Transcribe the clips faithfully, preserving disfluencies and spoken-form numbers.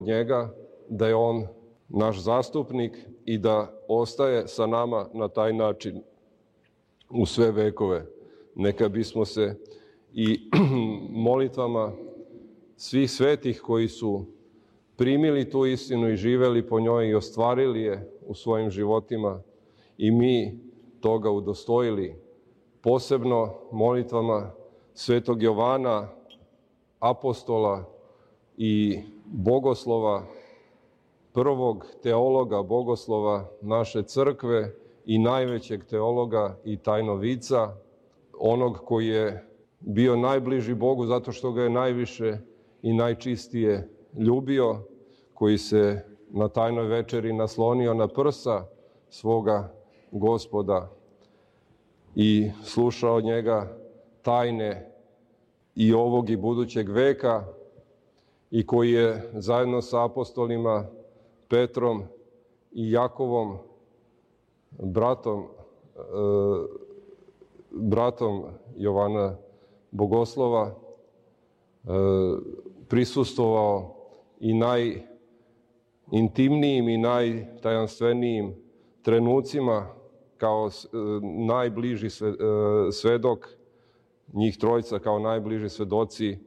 njega, da je on naš zastupnik i da ostaje sa nama na taj način u sve vekove. Neka bismo se i molitvama svih svetih koji su primili tu istinu i živeli po njoj i ostvarili je u svojim životima i mi toga udostojili, posebno molitvama svetog Jovana, apostola i bogoslova, prvog teologa, bogoslova naše crkve i najvećeg teologa i tajnovica, onog koji je bio najbliži Bogu zato što ga je najviše i najčistije ljubio, koji se na tajnoj večeri naslonio na prsa svoga Gospoda i slušao od njega tajne i ovog i budućeg veka, i koji je zajedno sa apostolima Petrom i Jakovom, bratom, e, bratom Jovana Bogoslova, e, prisustvovao i najintimnijim i najtajanstvenijim trenucima kao najbliži svedok, njih trojica kao najbliži svedoci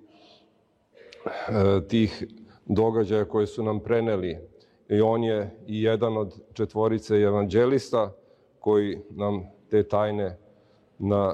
tih događaja koje su nam preneli. I on je i jedan od četvorice evanđelista koji nam te tajne na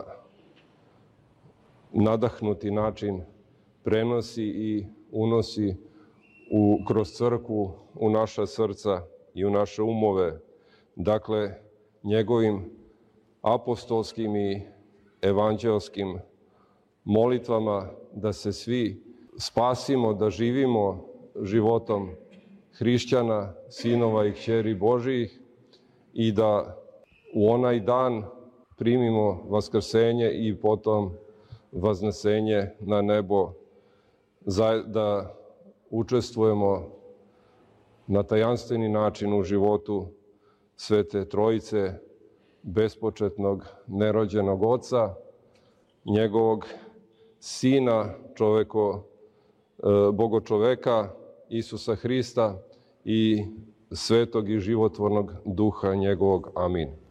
nadahnuti način prenosi i unosi u, kroz crkvu u naša srca i u naše umove. Dakle, njegovim apostolskim i evanđelskim molitvama da se svi spasimo, da živimo životom hrišćana, sinova i kćeri Božijih i da u onaj dan primimo vaskrsenje i potom vaznesenje na nebo, da učestvujemo na tajanstveni način u životu Svete Trojice, bespočetnog nerođenog Oca, njegovog Sina, čoveko, Bogočoveka, Isusa Hrista i svetog i životvornog Duha njegovog. Amin.